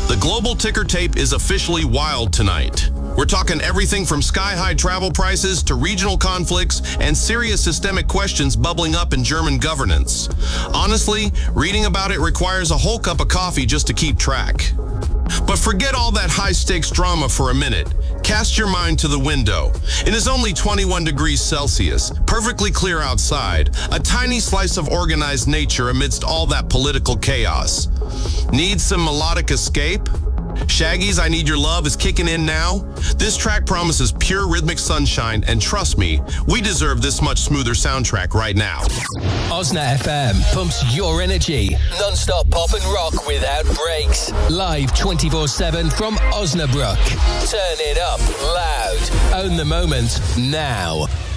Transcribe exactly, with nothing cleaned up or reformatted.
The global ticker tape is officially wild tonight. We're talking everything from sky-high travel prices to regional conflicts and serious systemic questions bubbling up in German governance. Honestly, reading about it requires a whole cup of coffee just to keep track. But forget all that high-stakes drama for a minute. Cast your mind to the window. It is only twenty-one degrees Celsius, perfectly clear outside, a tiny slice of organized nature amidst all that political chaos. Need some melodic escape? Shaggy's I Need Your Love is kicking in now. This track promises pure rhythmic sunshine, and trust me, we deserve this much smoother soundtrack right now. Osna F M pumps your energy. Non-stop pop and rock without breaks. Live twenty-four seven from Osnabrück. Turn it up loud. Own the moment now.